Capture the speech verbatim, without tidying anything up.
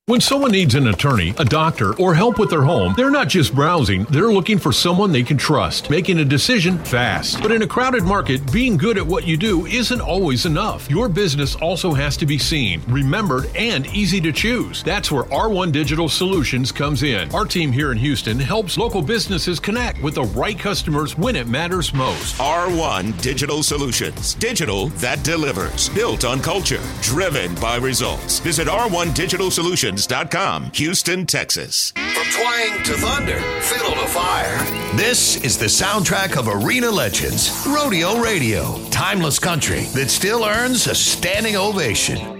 When someone needs an attorney, a doctor, or help with their home, they're not just browsing, they're looking for someone they can trust, making a decision fast. But in a crowded market, being good at what you do isn't always enough. Your business also has to be seen, remembered, and easy to choose. That's where R one Digital Solutions comes in. Our team here in Houston helps local businesses connect with the right customers when it matters most. R one Digital Solutions. Digital that delivers. Built on culture. Driven by results. Visit R one Digital Solutions. Dot com, Houston, Texas. From twang to thunder, fiddle to fire. This is the soundtrack of arena legends, Rodeo Radio. Timeless country that still earns a standing ovation.